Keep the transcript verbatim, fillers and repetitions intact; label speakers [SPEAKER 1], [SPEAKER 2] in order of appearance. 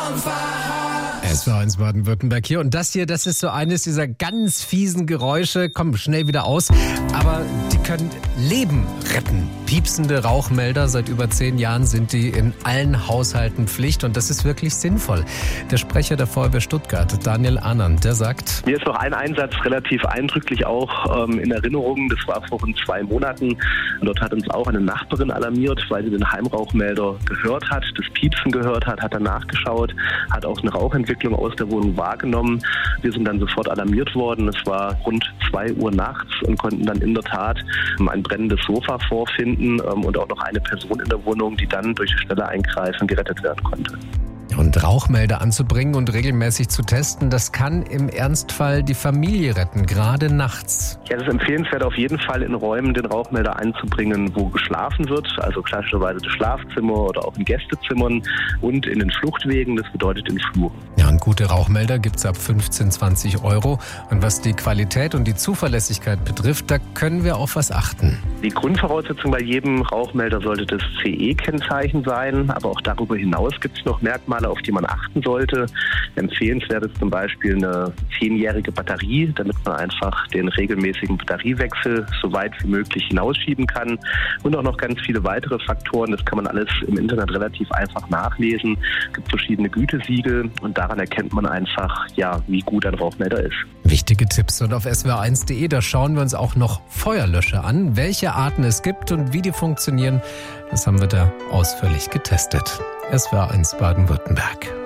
[SPEAKER 1] Es war eins Baden-Württemberg hier. Und das hier, das ist so eines dieser ganz fiesen Geräusche. Kommen schnell wieder aus. Aber die können Leben retten. Piepsende Rauchmelder, seit über zehn Jahren sind die in allen Haushalten Pflicht. Und das ist wirklich sinnvoll. Der Sprecher der Feuerwehr Stuttgart, Daniel Annand, der sagt:
[SPEAKER 2] Mir ist noch ein Einsatz relativ eindrücklich auch ähm, in Erinnerung. Das war vor rund zwei Monaten. Und dort hat uns auch eine Nachbarin alarmiert, weil sie den Heimrauchmelder gehört hat, das Piepsen gehört hat, hat dann nachgeschaut, hat auch eine Rauchentwicklung aus der Wohnung wahrgenommen. Wir sind dann sofort alarmiert worden. Es war rund zwei Uhr nachts und konnten dann in der Tat ein brennendes Sofa vorfinden und auch noch eine Person in der Wohnung, die dann durch schnelle Eingreifen gerettet werden konnte.
[SPEAKER 1] Und Rauchmelder anzubringen und regelmäßig zu testen, das kann im Ernstfall die Familie retten, gerade nachts.
[SPEAKER 2] Ja, es ist empfehlenswert, auf jeden Fall in Räumen den Rauchmelder einzubringen, wo geschlafen wird, also klassischerweise das Schlafzimmer oder auch in Gästezimmern und in den Fluchtwegen, das bedeutet in Fluren.
[SPEAKER 1] Ja, und gute Rauchmelder gibt es ab fünfzehn, zwanzig Euro. Und was die Qualität und die Zuverlässigkeit betrifft, da können wir auf was achten.
[SPEAKER 2] Die Grundvoraussetzung bei jedem Rauchmelder sollte das C E-Kennzeichen sein, aber auch darüber hinaus gibt es noch Merkmale, auf die man achten sollte. Empfehlenswert ist zum Beispiel eine zehnjährige Batterie, damit man einfach den regelmäßigen Batteriewechsel so weit wie möglich hinausschieben kann. Und auch noch ganz viele weitere Faktoren. Das kann man alles im Internet relativ einfach nachlesen. Es gibt verschiedene Gütesiegel und daran erkennt man einfach, ja, wie gut ein Rauchmelder ist.
[SPEAKER 1] Wichtige Tipps. Und auf S W R eins punkt de, da schauen wir uns auch noch Feuerlöscher an. Welche Arten es gibt und wie die funktionieren, das haben wir da ausführlich getestet. S W R eins Baden-Württemberg.